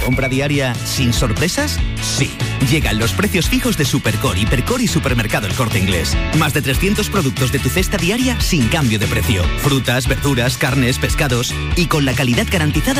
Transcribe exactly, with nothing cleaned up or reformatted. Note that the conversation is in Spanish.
compra diaria sin sorpresas? Sí. Llegan los precios fijos de Supercore, Hipercore y Supermercado El Corte Inglés. Más de trescientos productos de tu cesta diaria sin cambio de precio. Frutas, verduras, carnes, pescados y con la calidad garantizada